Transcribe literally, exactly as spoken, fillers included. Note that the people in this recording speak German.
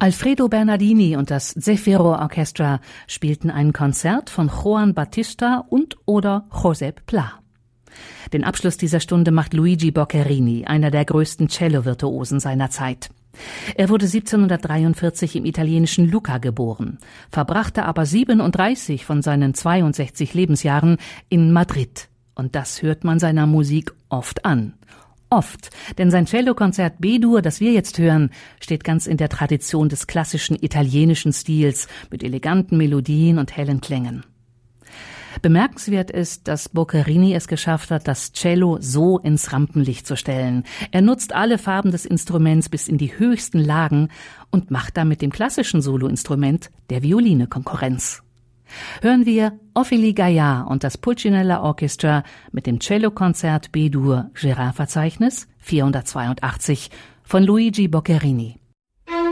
Alfredo Bernardini und das Zefiro Orchestra spielten ein Konzert von Joan Battista und oder Josep Pla. Den Abschluss dieser Stunde macht Luigi Boccherini, einer der größten Cello-Virtuosen seiner Zeit. Er wurde siebzehnhundertdreiundvierzig im italienischen Lucca geboren, verbrachte aber siebenunddreißig von seinen zweiundsechzig Lebensjahren in Madrid. Und das hört man seiner Musik oft an. Oft, denn sein Cellokonzert B-Dur, das wir jetzt hören, steht ganz in der Tradition des klassischen italienischen Stils mit eleganten Melodien und hellen Klängen. Bemerkenswert ist, dass Boccherini es geschafft hat, das Cello so ins Rampenlicht zu stellen. Er nutzt alle Farben des Instruments bis in die höchsten Lagen und macht damit dem klassischen Soloinstrument, der Violine, Konkurrenz. Hören wir Ophélie Gaillard und das Pulcinella Orchestra mit dem Cellokonzert B-Dur Gérard-Verzeichnis vierhundertzweiundachtzig von Luigi Boccherini.